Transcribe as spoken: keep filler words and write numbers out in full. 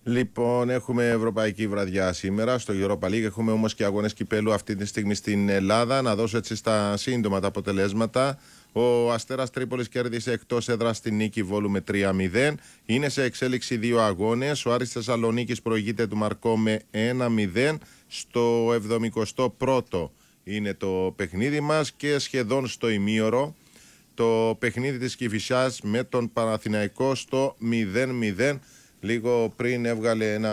Λοιπόν, έχουμε ευρωπαϊκή βραδιά σήμερα στο Europa League. Έχουμε όμως και αγώνες κυπέλου αυτή τη στιγμή στην Ελλάδα. Να δώσω έτσι στα σύντομα τα αποτελέσματα. Ο Αστέρας Τρίπολης κέρδισε εκτός έδρας στην νίκη Βόλου με τρία μηδέν. Είναι σε εξέλιξη δύο αγώνες. Ο Άρης Θεσσαλονίκης προηγείται του Μαρκό με ένα μηδέν. Στο εβδομηκοστό πρώτο είναι το παιχνίδι μας και σχεδόν στο ημίωρο το παιχνίδι της Κηφισιάς με τον Παναθηναϊκό στο μηδέν μηδέν. Λίγο πριν έβγαλε ένα